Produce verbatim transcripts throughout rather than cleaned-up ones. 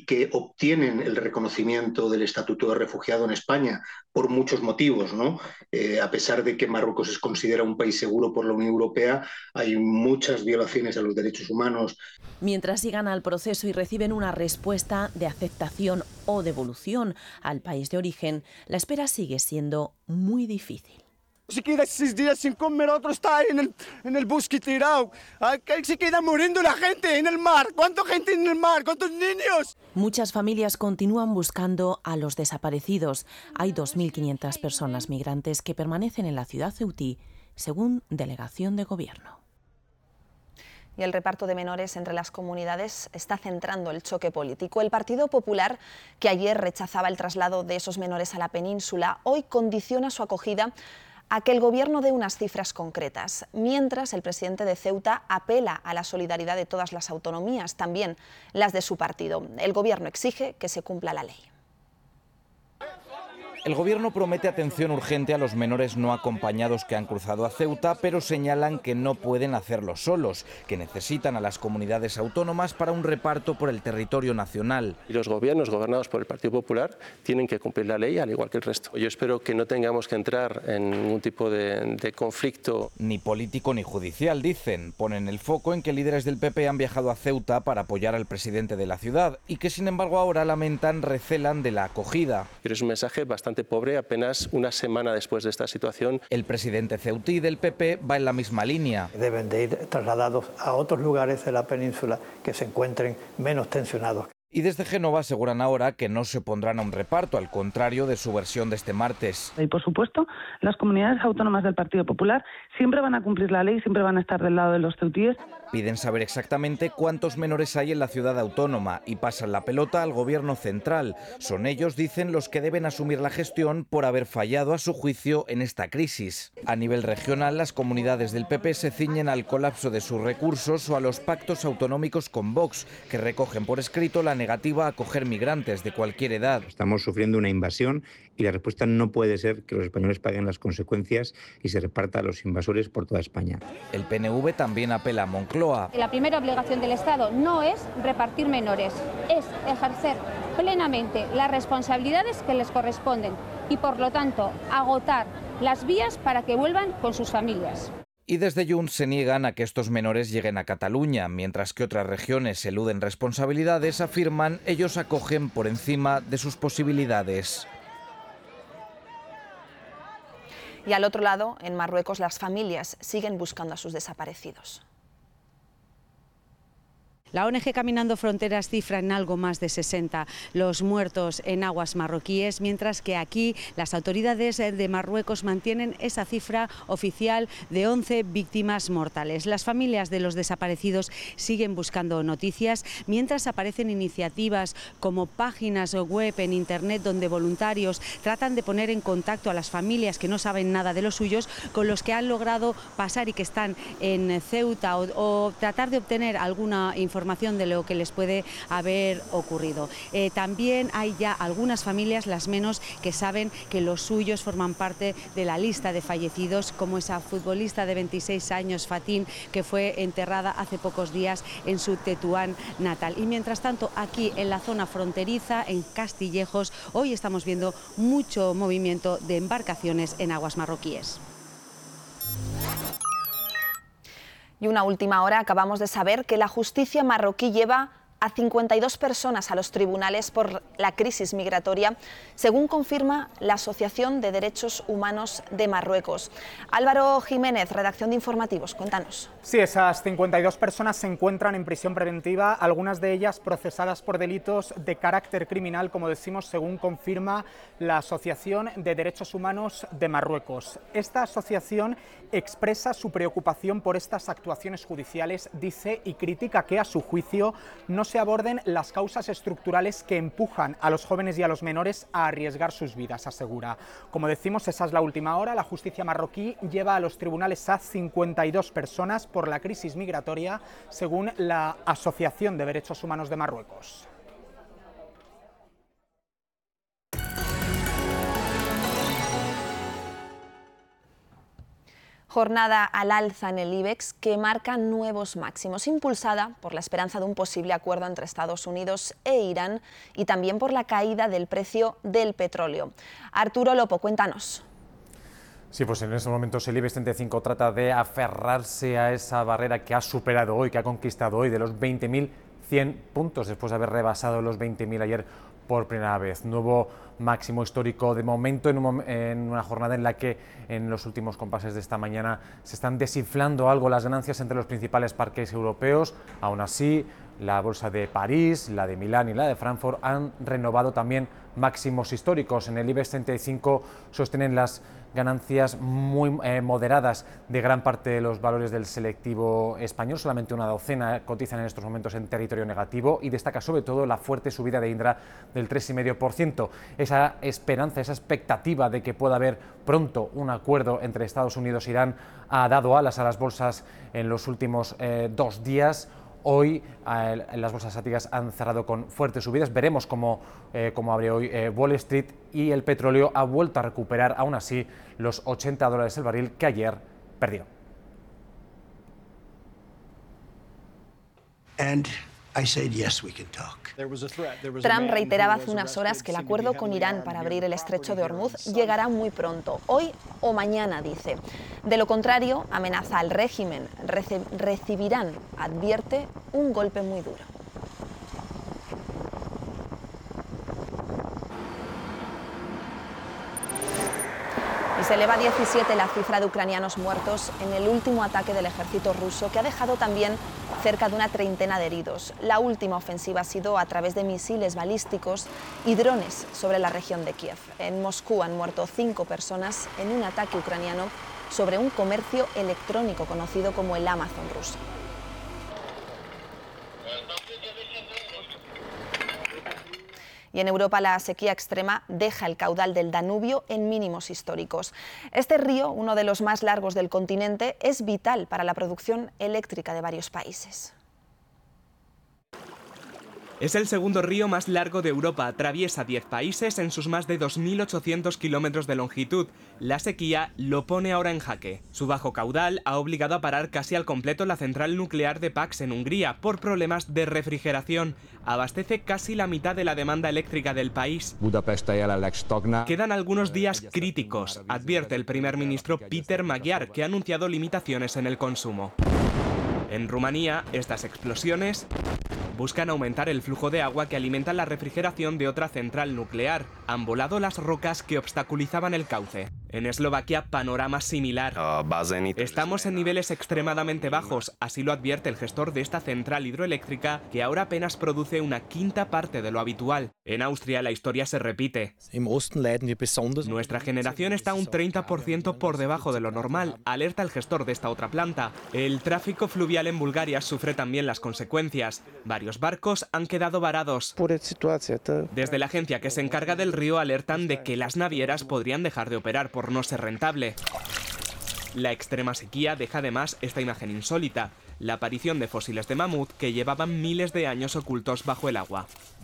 que obtienen el reconocimiento del Estatuto de Refugiado en España por muchos motivos, ¿no? Eh, a pesar de que Marruecos es considerado un país seguro por la Unión Europea, hay muchas violaciones a los derechos humanos. Mientras sigan al proceso y reciben una respuesta de aceptación o devolución al país de origen, la espera sigue siendo muy difícil. Se queda seis días sin comer, otro está ahí en el, en el bosque tirado. Se queda muriendo la gente en el mar. ¿Cuánta gente en el mar? ¿Cuántos niños? Muchas familias continúan buscando a los desaparecidos. Hay dos mil quinientas personas migrantes que permanecen en la ciudad ceutí, según delegación de gobierno. Y el reparto de menores entre las comunidades está centrando el choque político. El Partido Popular, que ayer rechazaba el traslado de esos menores a la península, hoy condiciona su acogida a que el Gobierno dé unas cifras concretas, mientras el presidente de Ceuta apela a la solidaridad de todas las autonomías, también las de su partido. El Gobierno exige que se cumpla la ley. El Gobierno promete atención urgente a los menores no acompañados que han cruzado a Ceuta, pero señalan que no pueden hacerlo solos, que necesitan a las comunidades autónomas para un reparto por el territorio nacional. Y los gobiernos gobernados por el Partido Popular tienen que cumplir la ley al igual que el resto. Yo espero que no tengamos que entrar en ningún tipo de, de conflicto. Ni político ni judicial, dicen. Ponen el foco en que líderes del P P han viajado a Ceuta para apoyar al presidente de la ciudad y que sin embargo ahora lamentan, recelan de la acogida. Pero es un mensaje bastante pobre apenas una semana después de esta situación. El presidente ceutí del P P va en la misma línea. Deben de ir trasladados a otros lugares de la península que se encuentren menos tensionados. Y desde Génova aseguran ahora que no se opondrán a un reparto, al contrario de su versión de este martes. Y por supuesto, las comunidades autónomas del Partido Popular siempre van a cumplir la ley, siempre van a estar del lado de los ceutíes. Piden saber exactamente cuántos menores hay en la ciudad autónoma y pasan la pelota al gobierno central. Son ellos, dicen, los que deben asumir la gestión por haber fallado a su juicio en esta crisis. A nivel regional, las comunidades del P P se ciñen al colapso de sus recursos o a los pactos autonómicos con Vox, que recogen por escrito la negativa a acoger migrantes de cualquier edad. Estamos sufriendo una invasión y la respuesta no puede ser que los españoles paguen las consecuencias y se reparta a los invasores por toda España. El P N V también apela a Moncloa. La primera obligación del Estado no es repartir menores, es ejercer plenamente las responsabilidades que les corresponden y, por lo tanto, agotar las vías para que vuelvan con sus familias. Y desde Junts se niegan a que estos menores lleguen a Cataluña, mientras que otras regiones eluden responsabilidades, afirman, ellos acogen por encima de sus posibilidades. Y al otro lado, en Marruecos, las familias siguen buscando a sus desaparecidos. La O N G Caminando Fronteras cifra en algo más de sesenta los muertos en aguas marroquíes, mientras que aquí las autoridades de Marruecos mantienen esa cifra oficial de once víctimas mortales. Las familias de los desaparecidos siguen buscando noticias, mientras aparecen iniciativas como páginas web en Internet donde voluntarios tratan de poner en contacto a las familias que no saben nada de los suyos con los que han logrado pasar y que están en Ceuta o, o tratar de obtener alguna información información de lo que les puede haber ocurrido. Eh, también hay ya algunas familias, las menos, que saben que los suyos forman parte de la lista de fallecidos, como esa futbolista de veintiséis años, Fatín, que fue enterrada hace pocos días en su Tetuán natal. Y mientras tanto, aquí en la zona fronteriza, en Castillejos, hoy estamos viendo mucho movimiento de embarcaciones en aguas marroquíes. Y una última hora, acabamos de saber que la justicia marroquí lleva a cincuenta y dos personas a los tribunales por la crisis migratoria, según confirma la Asociación de Derechos Humanos de Marruecos. Álvaro Jiménez, redacción de Informativos, cuéntanos. Sí, esas cincuenta y dos personas se encuentran en prisión preventiva, algunas de ellas procesadas por delitos de carácter criminal, como decimos, según confirma la Asociación de Derechos Humanos de Marruecos. Esta asociación expresa su preocupación por estas actuaciones judiciales, dice, y critica que, a su juicio, no se aborden las causas estructurales que empujan a los jóvenes y a los menores a arriesgar sus vidas, asegura. Como decimos, esa es la última hora. La justicia marroquí lleva a los tribunales a cincuenta y dos personas por la crisis migratoria, según la Asociación de Derechos Humanos de Marruecos. Jornada al alza en el IBEX que marca nuevos máximos, impulsada por la esperanza de un posible acuerdo entre Estados Unidos e Irán y también por la caída del precio del petróleo. Arturo Lopo, cuéntanos. Sí, pues en estos momentos el IBEX treinta y cinco trata de aferrarse a esa barrera que ha superado hoy, que ha conquistado hoy, de los veinte mil cien puntos, después de haber rebasado los veinte mil ayer por primera vez. Nuevo máximo histórico de momento en, un, en una jornada en la que en los últimos compases de esta mañana se están desinflando algo las ganancias entre los principales parques europeos. Aún así, la bolsa de París, la de Milán y la de Frankfurt han renovado también máximos históricos. En el IBEX treinta y cinco sostienen las ganancias muy eh, moderadas de gran parte de los valores del selectivo español. Solamente una docena cotizan en estos momentos en territorio negativo y destaca sobre todo la fuerte subida de Indra del tres coma cinco por ciento. Esa esperanza, esa expectativa de que pueda haber pronto un acuerdo entre Estados Unidos e Irán ha dado alas a las bolsas en los últimos eh, dos días. Hoy eh, las bolsas asiáticas han cerrado con fuertes subidas. Veremos cómo, eh, cómo abre hoy eh, Wall Street, y el petróleo ha vuelto a recuperar aún así los ochenta dólares el barril que ayer perdió. And I said, yes, we can talk. Trump reiteraba hace unas horas que el acuerdo con Irán para abrir el estrecho de Hormuz llegará muy pronto, hoy o mañana, dice. De lo contrario, amenaza al régimen. Rece- recibirán, advierte, un golpe muy duro. Y se eleva a diecisiete la cifra de ucranianos muertos en el último ataque del ejército ruso, que ha dejado también cerca de una treintena de heridos. La última ofensiva ha sido a través de misiles balísticos y drones sobre la región de Kiev. En Moscú han muerto cinco personas en un ataque ucraniano sobre un comercio electrónico conocido como el Amazon ruso. Y en Europa la sequía extrema deja el caudal del Danubio en mínimos históricos. Este río, uno de los más largos del continente, es vital para la producción eléctrica de varios países. Es el segundo río más largo de Europa, atraviesa diez países en sus más de dos mil ochocientos kilómetros de longitud. La sequía lo pone ahora en jaque. Su bajo caudal ha obligado a parar casi al completo la central nuclear de Paks en Hungría por problemas de refrigeración. Abastece casi la mitad de la demanda eléctrica del país. Quedan algunos días críticos, advierte el primer ministro Péter Magyar, que ha anunciado limitaciones en el consumo. En Rumanía, estas explosiones buscan aumentar el flujo de agua que alimenta la refrigeración de otra central nuclear. Han volado las rocas que obstaculizaban el cauce. En Eslovaquia, panorama similar. Estamos en niveles extremadamente bajos, así lo advierte el gestor de esta central hidroeléctrica, que ahora apenas produce una quinta parte de lo habitual. En Austria la historia se repite. Nuestra generación está un treinta por ciento por debajo de lo normal, alerta el gestor de esta otra planta. El tráfico fluvial en Bulgaria sufre también las consecuencias. Varios barcos han quedado varados. Desde la agencia que se encarga del río alertan de que las navieras podrían dejar de operar por no ser rentable. La extrema sequía deja además esta imagen insólita, la aparición de fósiles de mamut que llevaban miles de años ocultos bajo el agua.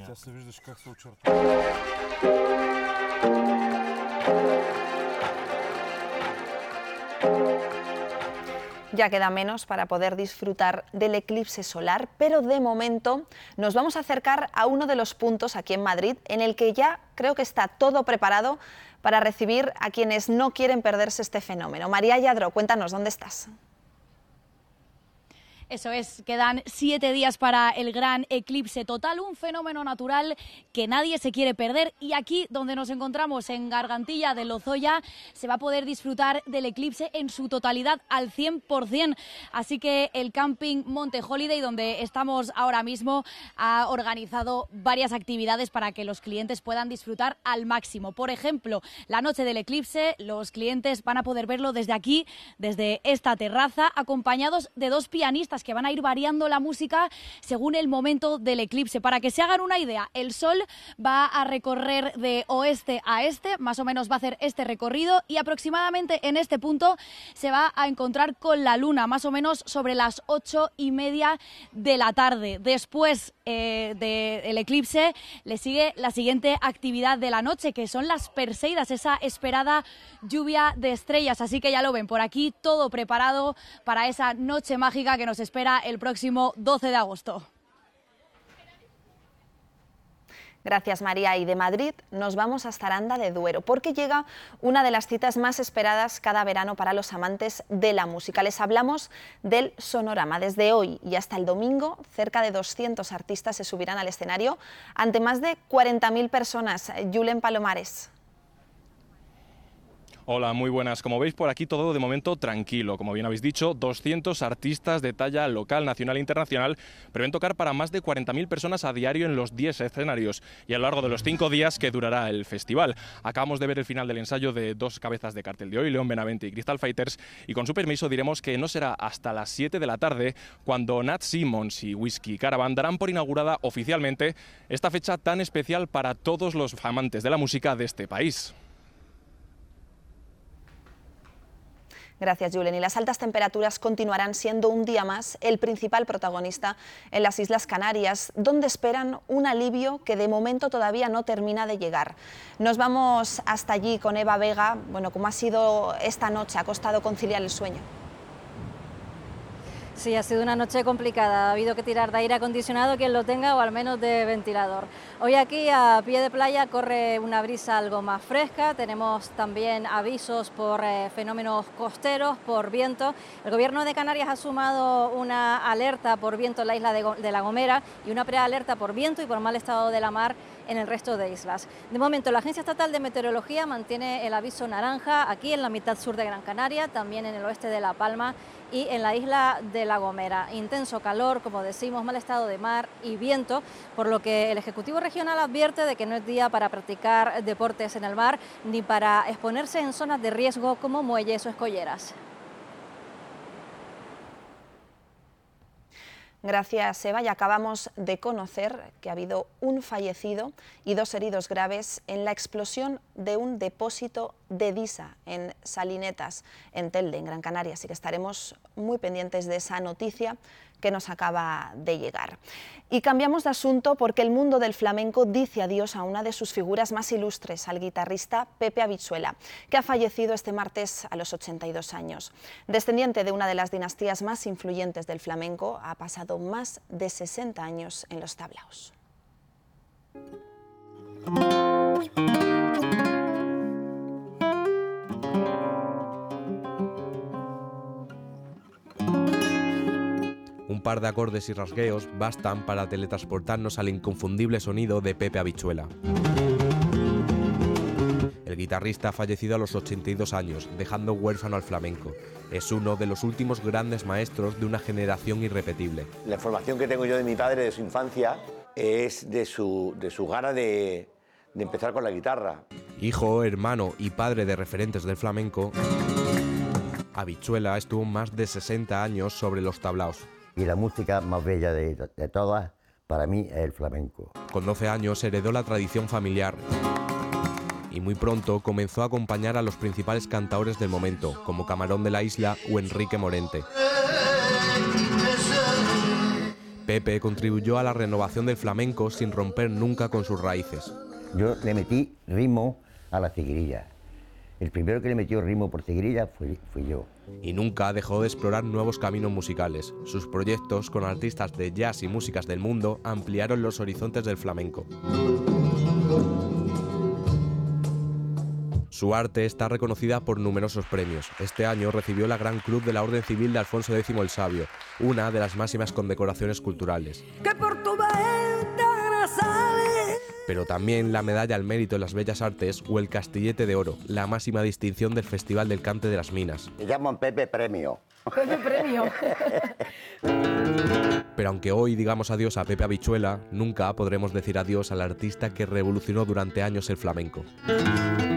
Ya queda menos para poder disfrutar del eclipse solar, pero de momento nos vamos a acercar a uno de los puntos aquí en Madrid en el que ya creo que está todo preparado para recibir a quienes no quieren perderse este fenómeno. María Lladró, cuéntanos, ¿dónde estás? Eso es, quedan siete días para el gran eclipse total, un fenómeno natural que nadie se quiere perder, y aquí donde nos encontramos, en Gargantilla de Lozoya, se va a poder disfrutar del eclipse en su totalidad al cien por cien. Así que el camping Monte Holiday, donde estamos ahora mismo, ha organizado varias actividades para que los clientes puedan disfrutar al máximo. Por ejemplo, la noche del eclipse, los clientes van a poder verlo desde aquí, desde esta terraza, acompañados de dos pianistas que van a ir variando la música según el momento del eclipse. Para que se hagan una idea, el sol va a recorrer de oeste a este, más o menos va a hacer este recorrido, y aproximadamente en este punto se va a encontrar con la luna, más o menos sobre las ocho y media de la tarde. Después eh, del eclipse le sigue la siguiente actividad de la noche, que son las Perseidas, esa esperada lluvia de estrellas. Así que ya lo ven, por aquí todo preparado para esa noche mágica que nos espera el próximo doce de agosto. Gracias, María. Y de Madrid nos vamos hasta Aranda de Duero, porque llega una de las citas más esperadas cada verano para los amantes de la música. Les hablamos del Sonorama. Desde hoy y hasta el domingo, cerca de doscientos artistas se subirán al escenario ante más de cuarenta mil personas. Julen Palomares. Hola, muy buenas. Como veis, por aquí todo de momento tranquilo. Como bien habéis dicho, doscientos artistas de talla local, nacional e internacional prevén tocar para más de cuarenta mil personas a diario en los diez escenarios y a lo largo de los cinco días que durará el festival. Acabamos de ver el final del ensayo de dos cabezas de cartel de hoy, León Benavente y Crystal Fighters, y con su permiso diremos que no será hasta las siete de la tarde cuando Nat Simmons y Whiskey Caravan darán por inaugurada oficialmente esta fecha tan especial para todos los amantes de la música de este país. Gracias, Julen. Y las altas temperaturas continuarán siendo un día más el principal protagonista en las Islas Canarias, donde esperan un alivio que de momento todavía no termina de llegar. Nos vamos hasta allí con Eva Vega. Bueno, ¿cómo ha sido esta noche? ¿Ha costado conciliar el sueño? Sí, ha sido una noche complicada, ha habido que tirar de aire acondicionado quien lo tenga o al menos de ventilador. Hoy aquí a pie de playa corre una brisa algo más fresca, tenemos también avisos por eh, fenómenos costeros, por viento. El Gobierno de Canarias ha sumado una alerta por viento en la isla de, de La Gomera y una prealerta por viento y por mal estado de la mar en el resto de islas. De momento, la Agencia Estatal de Meteorología mantiene el aviso naranja aquí en la mitad sur de Gran Canaria, también en el oeste de La Palma y en la isla de La Gomera. Intenso calor, como decimos, mal estado de mar y viento, por lo que el Ejecutivo Regional advierte de que no es día para practicar deportes en el mar ni para exponerse en zonas de riesgo como muelles o escolleras. Gracias, Eva. Y acabamos de conocer que ha habido un fallecido y dos heridos graves en la explosión de un depósito de Disa en Salinetas, en Telde, en Gran Canaria. Así que estaremos muy pendientes de esa noticia que nos acaba de llegar. Y cambiamos de asunto porque el mundo del flamenco dice adiós a una de sus figuras más ilustres, al guitarrista Pepe Habichuela, que ha fallecido este martes a los ochenta y dos años. Descendiente de una de las dinastías más influyentes del flamenco, ha pasado más de sesenta años en los tablaos. Un par de acordes y rasgueos bastan para teletransportarnos al inconfundible sonido de Pepe Habichuela. El guitarrista ha fallecido a los ochenta y dos años, dejando huérfano al flamenco. Es uno de los últimos grandes maestros de una generación irrepetible. La información que tengo yo de mi padre, de su infancia, es de su, de su gana de, de empezar con la guitarra. Hijo, hermano y padre de referentes del flamenco, Habichuela estuvo más de sesenta años sobre los tablaos. Y la música más bella de, de todas, para mí, es el flamenco. Con doce años heredó la tradición familiar y muy pronto comenzó a acompañar a los principales cantaores del momento, como Camarón de la Isla o Enrique Morente. Pepe contribuyó a la renovación del flamenco sin romper nunca con sus raíces. Yo le metí ritmo a la seguirilla. El primero que le metió ritmo por seguirilla fui, fui yo. Y nunca dejó de explorar nuevos caminos musicales. Sus proyectos con artistas de jazz y músicas del mundo ampliaron los horizontes del flamenco. Su arte está reconocida por numerosos premios. Este año recibió la Gran Cruz de la Orden Civil de Alfonso décimo el Sabio, una de las máximas condecoraciones culturales. Que por tu ventana sale. Pero también la Medalla al Mérito en las Bellas Artes o el Castillete de Oro, la máxima distinción del Festival del Cante de las Minas. Me llaman Pepe Premio. Pepe Premio. Pero aunque hoy digamos adiós a Pepe Habichuela, nunca podremos decir adiós al artista que revolucionó durante años el flamenco.